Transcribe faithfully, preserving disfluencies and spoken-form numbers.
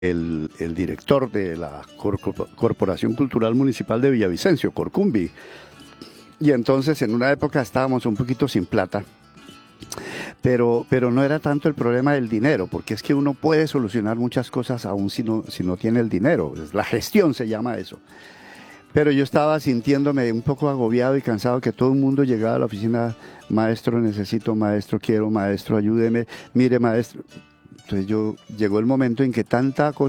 el, el director de la Corporación Cultural Municipal de Villavicencio, Corcumbi. Y entonces en una época estábamos un poquito sin plata, pero, pero no era tanto el problema del dinero, porque es que uno puede solucionar muchas cosas aún si no, si no tiene el dinero. La gestión se llama eso. Pero yo estaba sintiéndome un poco agobiado y cansado, que todo el mundo llegaba a la oficina: maestro, necesito, maestro, quiero, maestro, ayúdeme, mire, maestro. Entonces yo, llegó el momento en que tanta cosa